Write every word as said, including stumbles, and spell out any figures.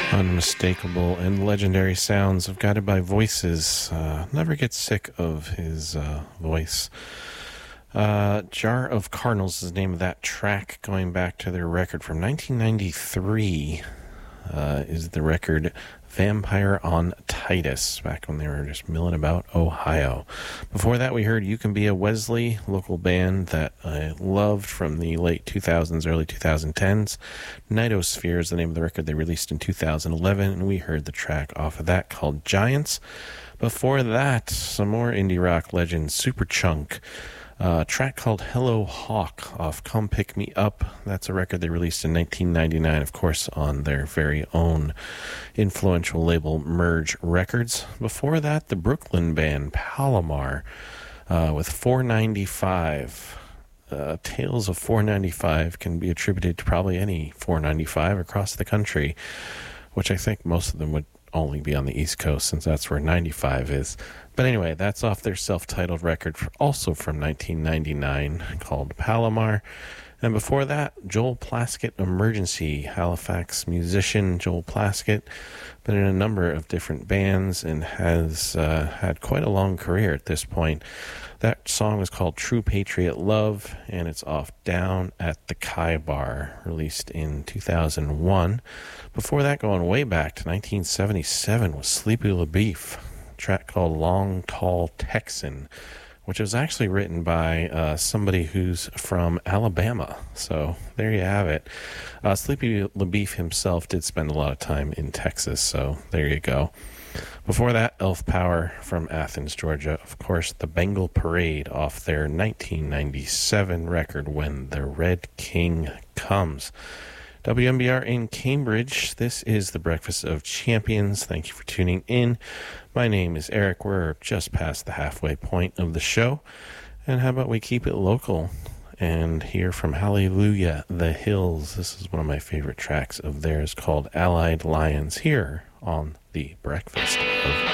Unmistakable and legendary sounds of Guided by Voices. Uh, never gets sick of his uh, voice. Uh, Jar of Cardinals is the name of that track, going back to their record from nineteen ninety-three. Uh, is the record Vampire on Titus, back when they were just milling about Ohio. Before that, we heard You Can Be a Wesley, local band that I loved from the late two thousands, early twenty tens. Nightosphere is the name of the record they released in two thousand eleven, and we heard the track off of that called Giants. Before that, some more indie rock legends, Superchunk. Uh, a track called Hello Hawk off Come Pick Me Up. That's a record they released in nineteen ninety-nine, of course, on their very own influential label Merge Records. Before that, the Brooklyn band Palomar uh, with four ninety-five. Uh, Tales of four ninety-five can be attributed to probably any four ninety-five across the country, which I think most of them would only be on the East Coast, since that's where ninety-five is. But anyway, that's off their self-titled record, for, also from nineteen ninety-nine, called Palomar. And before that, Joel Plaskett Emergency, Halifax musician Joel Plaskett, been in a number of different bands and has uh, had quite a long career at this point. That song is called True Patriot Love, and it's off Down at the Kai Bar, released in two thousand one. Before that, going way back to nineteen seventy-seven, was Sleepy LaBeef, a track called Long Tall Texan, which was actually written by uh, somebody who's from Alabama. So there you have it. Uh, Sleepy LaBeef himself did spend a lot of time in Texas, so there you go. Before that, Elf Power from Athens, Georgia. Of course, the Bengal Parade off their nineteen ninety-seven record, When the Red King Comes. W M B R in Cambridge, this is the Breakfast of Champions. Thank you for tuning in. My name is Eric. We're just past the halfway point of the show. And how about we keep it local and hear from Hallelujah, The Hills. This is one of my favorite tracks of theirs called Allied Lions, here on the Breakfast of